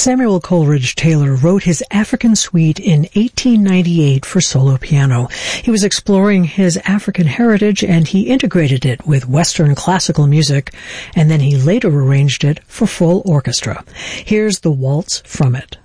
Samuel Coleridge Taylor wrote his African Suite in 1898 for solo piano. He was exploring his African heritage and he integrated it with Western classical music, and then he later arranged it for full orchestra. Here's the waltz from it.